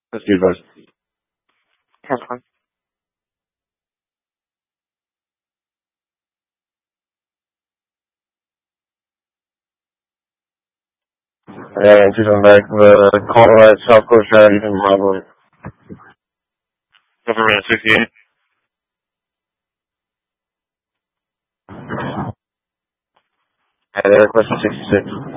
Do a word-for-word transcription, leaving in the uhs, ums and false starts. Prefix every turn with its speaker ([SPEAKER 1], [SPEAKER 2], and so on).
[SPEAKER 1] Let's do those.
[SPEAKER 2] Hello.
[SPEAKER 1] And to come back, the Colorado South Coast Drive, even Marble. Government sixty-eight. And air question sixty-six.